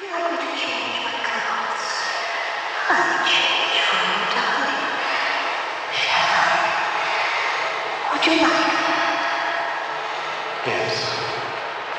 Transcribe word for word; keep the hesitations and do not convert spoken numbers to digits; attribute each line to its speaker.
Speaker 1: Would you like me to change my clothes? I'll change for you, darling. Shall I? Would you like that?
Speaker 2: Yes.